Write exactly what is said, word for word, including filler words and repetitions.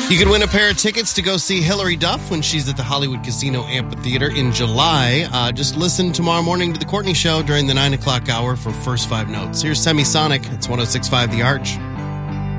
You can win a pair of tickets to go see Hilary Duff when she's at the Hollywood Casino Amphitheater in July. Uh, just listen tomorrow morning to The Courtney Show during the nine o'clock hour for first five notes. Here's Semisonic. It's one oh six point five The Arch.